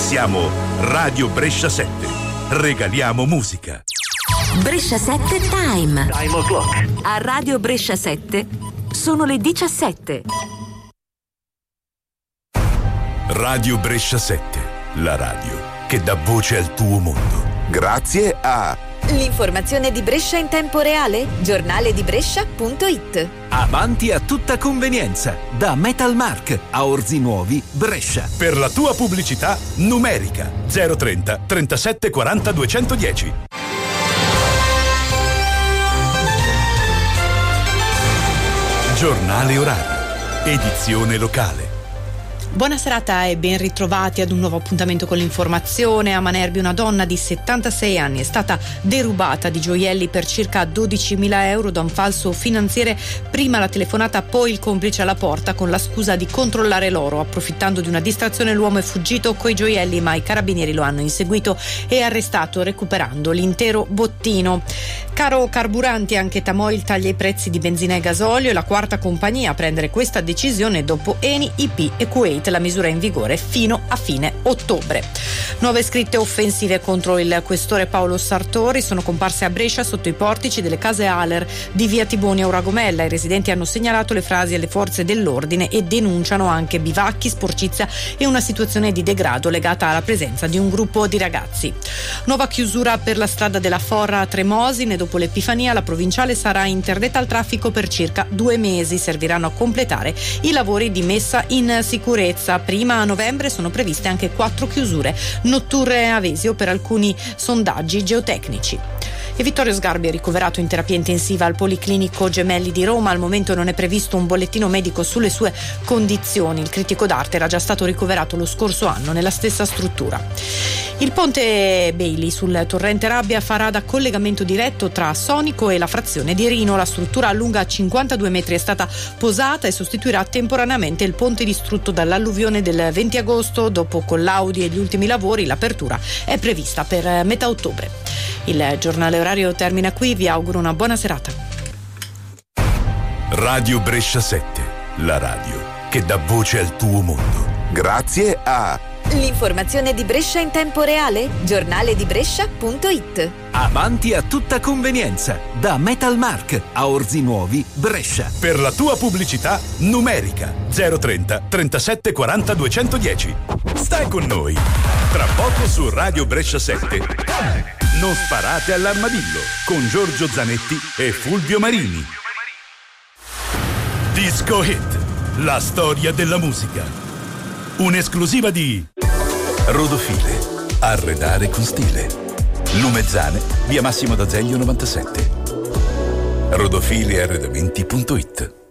Siamo Radio Brescia 7. Regaliamo musica. Brescia 7 Time. Time o'clock. A Radio Brescia 7 sono le 17. Radio Brescia 7, la radio che dà voce al tuo mondo. Grazie a l'informazione di Brescia in tempo reale, giornale di Brescia.it. Avanti a tutta convenienza, da Metalmark a Orzi Nuovi, Brescia. Per la tua pubblicità numerica 030 37 40 210. Giornale orario, edizione locale. Buona serata e ben ritrovati ad un nuovo appuntamento con l'informazione. A Manerbi una donna di 76 anni è stata derubata di gioielli per circa 12.000 euro da un falso finanziere. Prima la telefonata, poi il complice alla porta con la scusa di controllare l'oro. Approfittando di una distrazione l'uomo è fuggito coi gioielli, ma i carabinieri lo hanno inseguito e arrestato recuperando l'intero bottino. Caro carburanti, anche Tamoil taglia i prezzi di benzina e gasolio, e la quarta compagnia a prendere questa decisione dopo Eni, IP e Kuwait. La misura è in vigore fino a fine ottobre. Nuove scritte offensive contro il questore Paolo Sartori sono comparse a Brescia sotto i portici delle case Aler di via Tibonia Uragomella. I residenti hanno segnalato le frasi alle forze dell'ordine e denunciano anche bivacchi, sporcizia e una situazione di degrado legata alla presenza di un gruppo di ragazzi. Nuova chiusura per la strada della Forra a Tremosine. Dopo l'Epifania la provinciale sarà interdetta al traffico per circa 2 mesi. Serviranno a completare i lavori di messa in sicurezza. Prima a novembre sono previste anche 4 chiusure notturne a Vesio per alcuni sondaggi geotecnici. E Vittorio Sgarbi è ricoverato in terapia intensiva al Policlinico Gemelli di Roma. Al momento non è previsto un bollettino medico sulle sue condizioni. Il critico d'arte era già stato ricoverato lo scorso anno nella stessa struttura. Il ponte Bailey sul torrente Rabbia farà da collegamento diretto tra Sonico e la frazione di Rino. La struttura lunga 52 metri è stata posata e sostituirà temporaneamente il ponte distrutto dall'alluvione del 20 agosto. Dopo collaudi e gli ultimi lavori, l'apertura è prevista per metà ottobre. Il giornale orario termina qui, vi auguro una buona serata. Radio Brescia 7, la radio che dà voce al tuo mondo. Grazie a l'informazione di Brescia in tempo reale, giornale di Brescia.it. Avanti a tutta convenienza, da Metalmark a Orzi Nuovi, Brescia. Per la tua pubblicità numerica 030 37 40 210. Stai con noi. Tra poco su Radio Brescia 7. Non sparate all'armadillo con Giorgio Zanetti e Fulvio Marini. Disco Hit, la storia della musica. Un'esclusiva di Rodofile, arredare con stile. Lumezzane, via Massimo d'Azeglio 97. rodofilearredamenti.it.